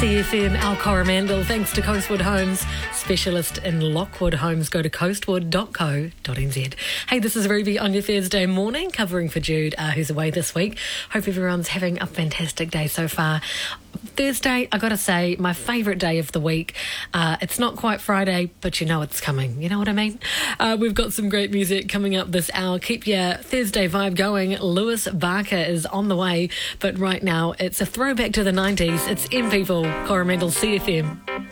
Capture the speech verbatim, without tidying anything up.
C F M, Al Coromandel, thanks to Coastwood Homes, specialist in Lockwood Homes. Go to coastwood dot co dot n z. Hey, this is Ruby on your Thursday morning, covering for Jude, uh, who's away this week. Hope everyone's having a fantastic day so far. Thursday, I gotta say, my favourite day of the week. Uh, it's not quite Friday, but you know it's coming. You know what I mean? Uh, we've got some great music coming up this hour. Keep your Thursday vibe going. Lewis Barker is on the way, but right now it's a throwback to the nineties. It's M People, Coromandel C F M.